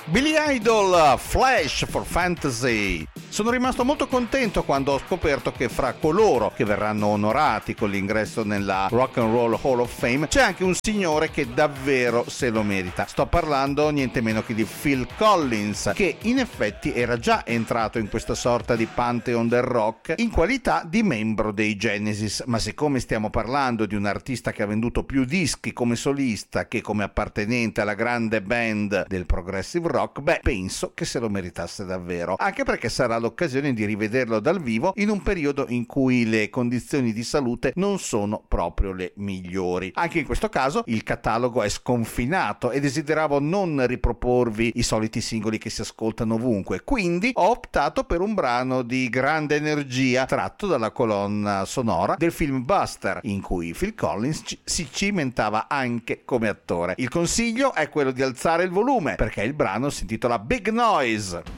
Billy Idol, Flash for Fantasy. Sono rimasto molto contento quando ho scoperto che fra coloro che verranno onorati con l'ingresso nella Rock and Roll Hall of Fame c'è anche un signore che davvero se lo merita. Sto parlando niente meno che di Phil Collins, che in effetti era già entrato in questa sorta di Pantheon del rock in qualità di membro dei Genesis, ma siccome stiamo parlando di un artista che ha venduto più dischi come solista che come appartenente alla grande band del progressive rock, penso che se lo meritasse davvero, anche perché sarà l'occasione di rivederlo dal vivo in un periodo in cui le condizioni di salute non sono proprio le migliori. Anche in questo caso il catalogo è sconfinato e desideravo non riproporvi i soliti singoli che si ascoltano ovunque, quindi ho optato per un brano di grande energia tratto dalla colonna sonora del film Buster, in cui Phil Collins si cimentava anche come attore. Il consiglio è quello di alzare il volume perché il brano si intitola Big Noise.